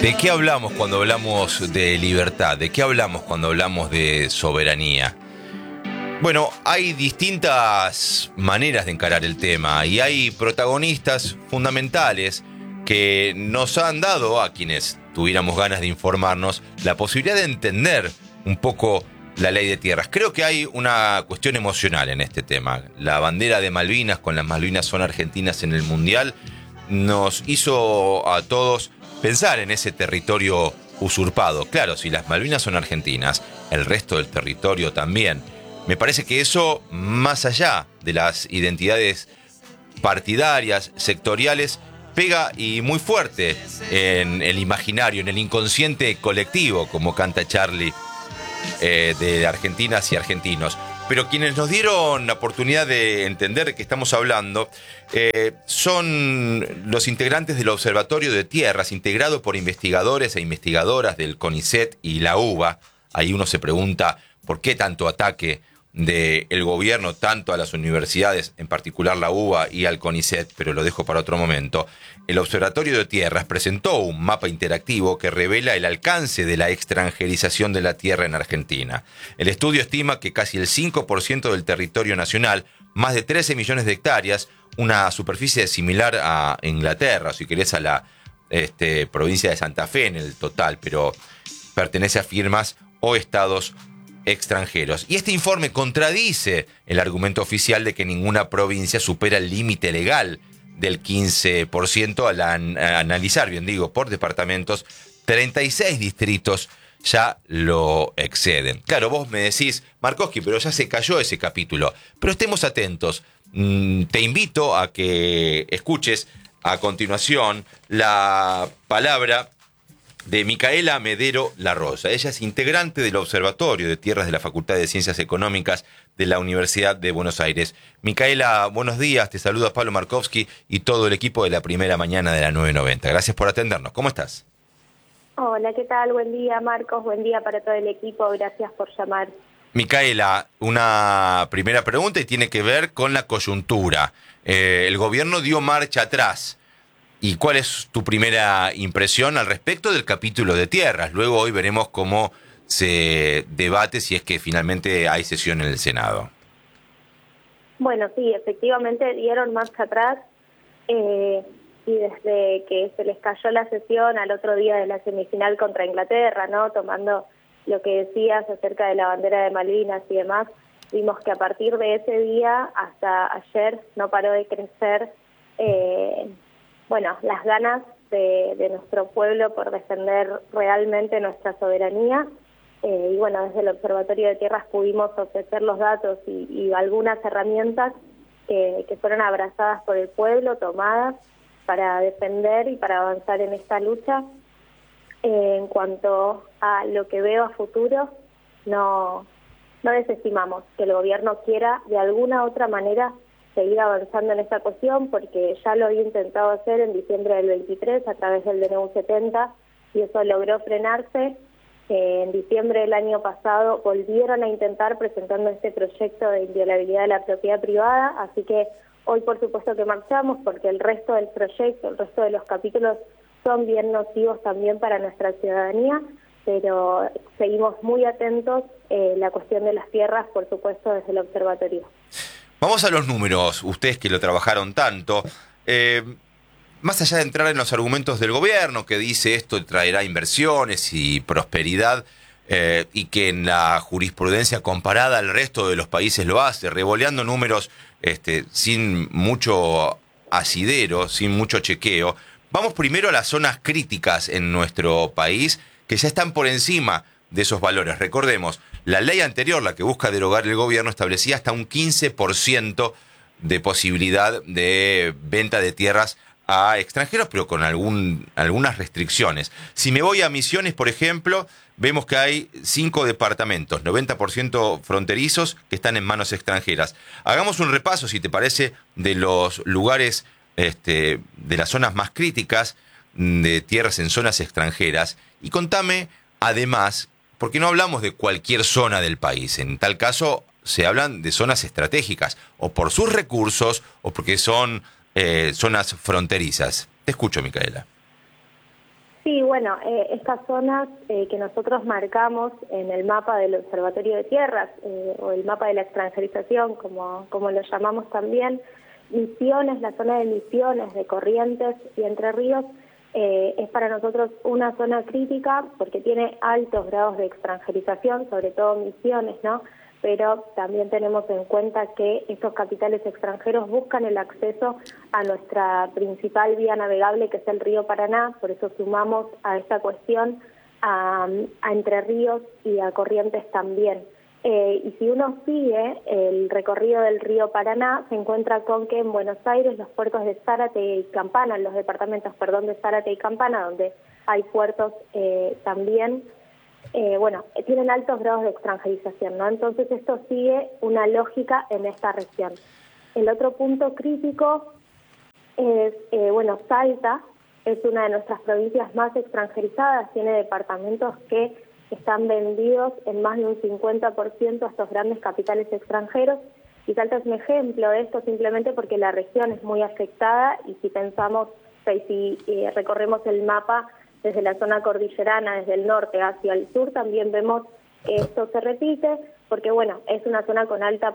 ¿De qué hablamos cuando hablamos de libertad? ¿De qué hablamos cuando hablamos de soberanía? Bueno, hay distintas maneras de encarar el tema y hay protagonistas fundamentales que nos han dado, a quienes tuviéramos ganas de informarnos, la posibilidad de entender un poco la ley de tierras. Creo que hay una cuestión emocional en este tema. La bandera de Malvinas, con las Malvinas son argentinas en el Mundial, nos hizo a todos pensar en ese territorio usurpado. Claro, si las Malvinas son argentinas, el resto del territorio también. Me parece que eso, más allá de las identidades partidarias, sectoriales, pega y muy fuerte en el imaginario, en el inconsciente colectivo, como canta Charlie, de argentinas y argentinos. Pero quienes nos dieron la oportunidad de entender de qué estamos hablando son los integrantes del Observatorio de Tierras, integrado por investigadores e investigadoras del CONICET y la UBA. Ahí uno se pregunta por qué tanto ataque del gobierno, tanto a las universidades, en particular la UBA y al CONICET, pero lo dejo para otro momento. El Observatorio de Tierras presentó un mapa interactivo que revela el alcance de la extranjerización de la tierra en Argentina. El estudio estima que casi el 5% del territorio nacional, más de 13 millones de hectáreas, una superficie similar a Inglaterra, si querés a la provincia de Santa Fe en el total, pero pertenece a firmas o estados extranjeros. Y este informe contradice el argumento oficial de que ninguna provincia supera el límite legal del 15% al analizar, bien digo, por departamentos, 36 distritos ya lo exceden. Claro, vos me decís, Markovsky, pero ya se cayó ese capítulo. Pero estemos atentos. Te invito a que escuches a continuación la palabra de Micaela Medero Larrosa. Ella es integrante del Observatorio de Tierras de la Facultad de Ciencias Económicas de la Universidad de Buenos Aires. Micaela, buenos días. Te saluda Pablo Markovsky y todo el equipo de la primera mañana de la 990. Gracias por atendernos. ¿Cómo estás? Hola, ¿qué tal? Buen día, Marcos. Buen día para todo el equipo. Gracias por llamar. Micaela, una primera pregunta y tiene que ver con la coyuntura. El gobierno dio marcha atrás. ¿Y cuál es tu primera impresión al respecto del capítulo de tierras? Luego hoy veremos cómo se debate si es que finalmente hay sesión en el Senado. Bueno, sí, efectivamente dieron marcha atrás y desde que se les cayó la sesión al otro día de la semifinal contra Inglaterra, ¿no? Tomando lo que decías acerca de la bandera de Malvinas y demás, vimos que a partir de ese día hasta ayer no paró de crecer las ganas de nuestro pueblo por defender realmente nuestra soberanía. Y bueno, desde el Observatorio de Tierras pudimos ofrecer los datos y algunas herramientas que fueron abrazadas por el pueblo, tomadas para defender y para avanzar en esta lucha. En cuanto a lo que veo a futuro, no desestimamos que el gobierno quiera de alguna otra manera seguir avanzando en esta cuestión, porque ya lo había intentado hacer en diciembre del 23 a través del DNU 70 y eso logró frenarse. En diciembre del año pasado volvieron a intentar presentando este proyecto de inviolabilidad de la propiedad privada, así que hoy por supuesto que marchamos porque el resto del proyecto, el resto de los capítulos son bien nocivos también para nuestra ciudadanía, pero seguimos muy atentos la cuestión de las tierras, por supuesto, desde el observatorio. Vamos a los números, ustedes que lo trabajaron tanto. Más allá de entrar en los argumentos del gobierno, que dice esto traerá inversiones y prosperidad, y que en la jurisprudencia comparada al resto de los países lo hace, revoleando números sin mucho asidero, sin mucho chequeo. Vamos primero a las zonas críticas en nuestro país, que ya están por encima de esos valores. Recordemos, la ley anterior, la que busca derogar el gobierno, establecía hasta un 15% de posibilidad de venta de tierras a extranjeros, pero con algunas restricciones. Si me voy a Misiones, por ejemplo, vemos que hay 5 departamentos, 90% fronterizos, que están en manos extranjeras. Hagamos un repaso, si te parece, de los lugares, de las zonas más críticas de tierras en zonas extranjeras, y contame, además, porque no hablamos de cualquier zona del país. En tal caso, se hablan de zonas estratégicas, o por sus recursos, o porque son zonas fronterizas. Te escucho, Micaela. Sí, bueno, estas zonas que nosotros marcamos en el mapa del Observatorio de Tierras, o el mapa de la extranjerización, como lo llamamos también, Misiones, la zona de Misiones, de Corrientes y Entre Ríos, es para nosotros una zona crítica porque tiene altos grados de extranjerización, sobre todo Misiones, ¿no? Pero también tenemos en cuenta que estos capitales extranjeros buscan el acceso a nuestra principal vía navegable, que es el río Paraná. Por eso sumamos a esta cuestión a Entre Ríos y a Corrientes también. Y si uno sigue el recorrido del río Paraná, se encuentra con que en Buenos Aires los puertos de Zárate y Campana, los departamentos, de Zárate y Campana, donde hay puertos también, tienen altos grados de extranjerización, ¿no? Entonces esto sigue una lógica en esta región. El otro punto crítico es, Salta es una de nuestras provincias más extranjerizadas, tiene departamentos que están vendidos en más de un 50% a estos grandes capitales extranjeros, y Salta es un ejemplo de esto simplemente porque la región es muy afectada, y si pensamos, si recorremos el mapa desde la zona cordillerana, desde el norte hacia el sur, también vemos esto se repite, porque es una zona con alta